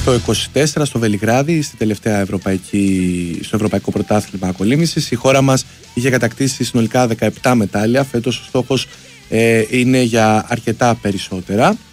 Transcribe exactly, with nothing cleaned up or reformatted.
το είκοσι τέσσερα στο Βελιγράδι, στη τελευταία ευρωπαϊκή, στο Ευρωπαϊκό Πρωτάθλημα Κολύμβησης. Η χώρα μας είχε κατακτήσει συνολικά δεκαεπτά μετάλλια. Φέτος ο στόχος ε, είναι για αρκετά περισσότερα.